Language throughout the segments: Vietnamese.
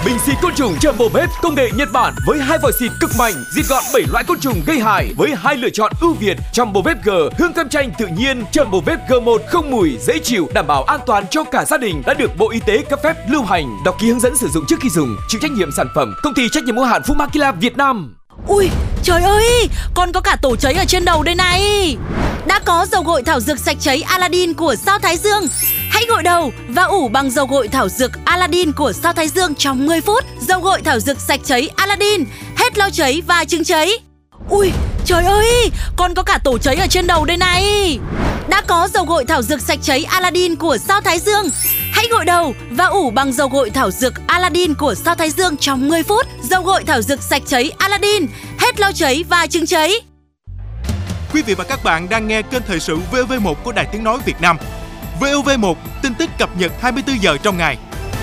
Bình xịt côn trùng Jumbo Babe công nghệ Nhật Bản với 2 vòi xịt cực mạnh, diệt gọn 7 loại côn trùng gây hại với 2 lựa chọn ưu việt. Jumbo Babe G hương cam chanh tự nhiên, Jumbo Babe G1 không mùi, dễ chịu, đảm bảo an toàn cho cả gia đình, đã được Bộ Y tế cấp phép lưu hành. Đọc ký hướng dẫn sử dụng trước khi dùng. Chịu trách nhiệm sản phẩm Công ty trách nhiệm hữu hạn Fumakila Việt Nam. Ui, trời ơi, con có cả tổ cháy ở trên đầu đây này. Đã có dầu gội thảo dược sạch cháy Aladdin của Sao Thái Dương. Hãy gội đầu và ủ bằng dầu gội thảo dược Aladdin của Sao Thái Dương trong 10 phút. Dầu gội thảo dược sạch cháy Aladdin, hết lo cháy và chứng cháy. Ui, trời ơi, con có cả tổ cháy ở trên đầu đây này. Đã có dầu gội thảo dược sạch cháy Aladdin của Sao Thái Dương. Hãy gội đầu và ủ bằng dầu gội thảo dược Aladdin của Sao Thái Dương trong 10 phút. Dầu gội thảo dược sạch cháy Aladdin, hết lo cháy và chứng cháy. Quý vị và các bạn đang nghe kênh thời sự VOV1 của Đài Tiếng nói Việt Nam. VOV1, tin tức cập nhật 24 giờ trong ngày.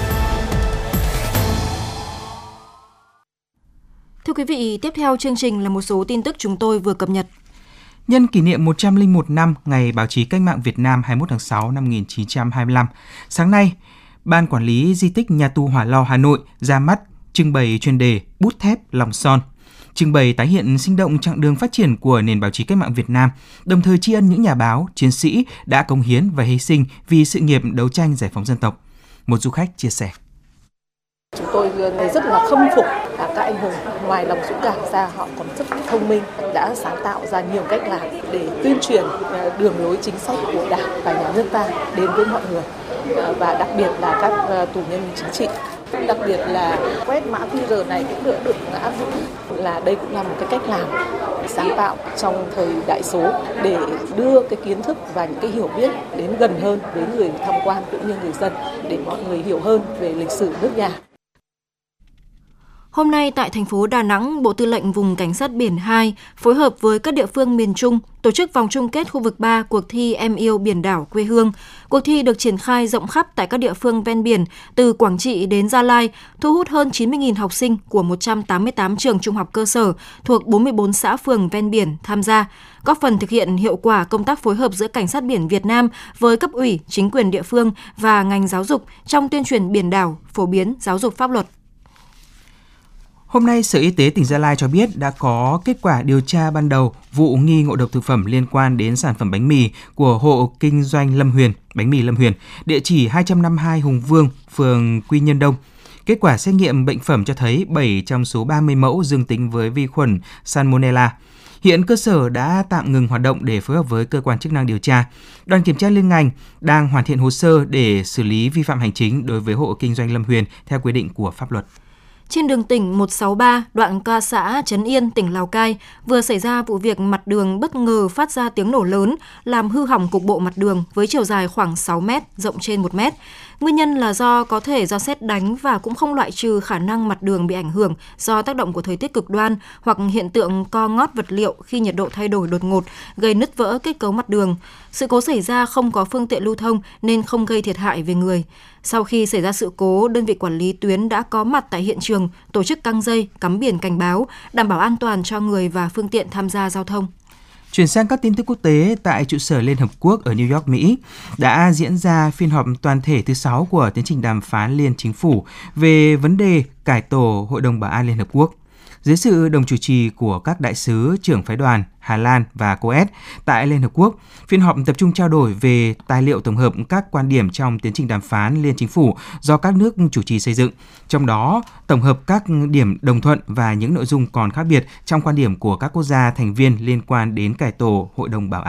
Thưa quý vị, tiếp theo chương trình là một số tin tức chúng tôi vừa cập nhật. Nhân kỷ niệm 101 năm Ngày Báo chí Cách mạng Việt Nam 21 tháng 6 năm 1925, sáng nay, Ban Quản lý Di tích Nhà tù Hỏa Lò Hà Nội ra mắt trưng bày chuyên đề Bút thép lòng son. Trưng bày tái hiện sinh động chặng đường phát triển của nền báo chí cách mạng Việt Nam, đồng thời tri ân những nhà báo, chiến sĩ đã cống hiến và hy sinh vì sự nghiệp đấu tranh giải phóng dân tộc. Một du khách chia sẻ. Chúng tôi thấy rất là khâm phục các anh hùng, ngoài lòng dũng cảm ra họ còn rất thông minh, đã sáng tạo ra nhiều cách làm để tuyên truyền đường lối chính sách của Đảng và Nhà nước ta đến với mọi người, và đặc biệt là các tù nhân chính trị. Đặc biệt là quét mã QR này cũng được áp dụng, là đây cũng là một cái cách làm sáng tạo trong thời đại số để đưa cái kiến thức và những cái hiểu biết đến gần hơn với người tham quan cũng như người dân, để mọi người hiểu hơn về lịch sử nước nhà. Hôm nay tại thành phố Đà Nẵng, Bộ Tư lệnh Vùng Cảnh sát Biển 2 phối hợp với các địa phương miền Trung tổ chức vòng chung kết khu vực 3 cuộc thi Em yêu biển đảo quê hương. Cuộc thi được triển khai rộng khắp tại các địa phương ven biển từ Quảng Trị đến Gia Lai, thu hút hơn 90.000 học sinh của 188 trường trung học cơ sở thuộc 44 xã phường ven biển tham gia, góp phần thực hiện hiệu quả công tác phối hợp giữa Cảnh sát biển Việt Nam với cấp ủy, chính quyền địa phương và ngành giáo dục trong tuyên truyền biển đảo, phổ biến giáo dục pháp luật. Hôm nay, Sở Y tế tỉnh Gia Lai cho biết đã có kết quả điều tra ban đầu vụ nghi ngộ độc thực phẩm liên quan đến sản phẩm bánh mì của hộ kinh doanh Lâm Huyền, bánh mì Lâm Huyền, địa chỉ 252 Hùng Vương, phường Quy Nhơn Đông. Kết quả xét nghiệm bệnh phẩm cho thấy 7 trong số 30 mẫu dương tính với vi khuẩn Salmonella. Hiện cơ sở đã tạm ngừng hoạt động để phối hợp với cơ quan chức năng điều tra. Đoàn kiểm tra liên ngành đang hoàn thiện hồ sơ để xử lý vi phạm hành chính đối với hộ kinh doanh Lâm Huyền theo quy định của pháp luật. Trên đường tỉnh 163, đoạn qua xã Trấn Yên, tỉnh Lào Cai, vừa xảy ra vụ việc mặt đường bất ngờ phát ra tiếng nổ lớn, làm hư hỏng cục bộ mặt đường với chiều dài khoảng 6 m, rộng trên 1 m. Nguyên nhân là có thể do sét đánh và cũng không loại trừ khả năng mặt đường bị ảnh hưởng do tác động của thời tiết cực đoan hoặc hiện tượng co ngót vật liệu khi nhiệt độ thay đổi đột ngột, gây nứt vỡ kết cấu mặt đường. Sự cố xảy ra không có phương tiện lưu thông nên không gây thiệt hại về người. Sau khi xảy ra sự cố, đơn vị quản lý tuyến đã có mặt tại hiện trường, tổ chức căng dây, cắm biển cảnh báo, đảm bảo an toàn cho người và phương tiện tham gia giao thông. Chuyển sang các tin tức quốc tế, tại trụ sở Liên Hợp Quốc ở New York, Mỹ, đã diễn ra phiên họp toàn thể thứ 6 của tiến trình đàm phán liên chính phủ về vấn đề cải tổ Hội đồng Bảo an Liên Hợp Quốc. Dưới sự đồng chủ trì của các đại sứ, trưởng phái đoàn Hà Lan và Coes tại Liên Hợp Quốc, phiên họp tập trung trao đổi về tài liệu tổng hợp các quan điểm trong tiến trình đàm phán liên chính phủ do các nước chủ trì xây dựng, trong đó tổng hợp các điểm đồng thuận và những nội dung còn khác biệt trong quan điểm của các quốc gia thành viên liên quan đến cải tổ Hội đồng Bảo an.